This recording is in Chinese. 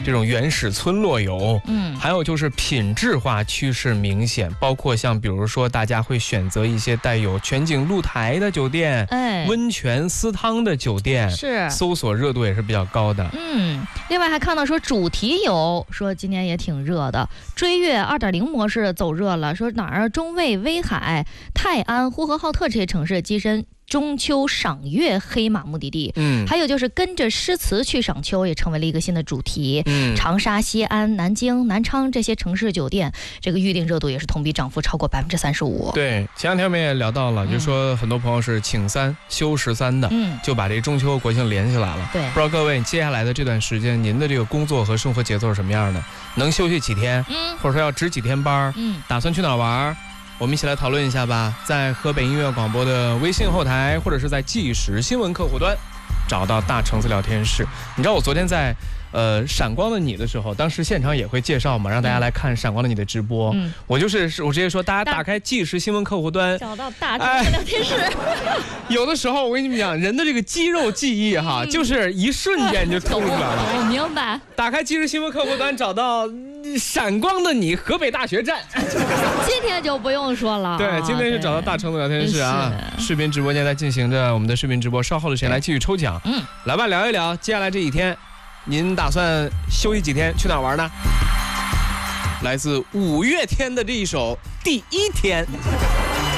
这种原始村落游。还有就是品质化趋势明显，包括像比如说大家会选择一些带有全景露台的酒店，温泉私汤的酒店， 是搜索热度也是比较高的。 另外还看到说主题游，说今年也挺热的，追月2.0模式走热了，说哪儿中卫、威海、泰安、呼和浩特这些城市跻身中秋赏月黑马目的地。还有就是跟着诗词去赏秋也成为了一个新的主题。长沙、西安、南京、南昌这些城市酒店，这个预订热度也是同比涨幅超过35%。 对，前两天我们也聊到了，就说很多朋友是请3休13的，就把这中秋国庆连起来了。 对， 不知道各位接下来的这段时间，您的这个工作和生活节奏是什么样的？能休息几天？或者说要值几天班？打算去哪儿玩？我们一起来讨论一下吧，在河北音乐广播的微信后台，或者是在纪实新闻客户端，找到大橙子聊天室。你知道我昨天在闪光的你的时候，当时现场也会介绍嘛，让大家来看闪光的你的直播。我直接说，大家打开纪实新闻客户端， 找到大橙子聊天室。 有的时候我跟你们讲，人的这个肌肉记忆哈，就是一瞬间就突出来了。 我明白。打开纪实新闻客户端，找到闪光的你河北大学站。 今天就不用说了。 对，今天是找到大橙子聊天室啊，视频直播间在进行着我们的视频直播，稍后的时间来继续抽奖。来吧，聊一聊接下来这几天。您打算休息几天？去哪儿玩呢？来自5月天的这一首《第一天》。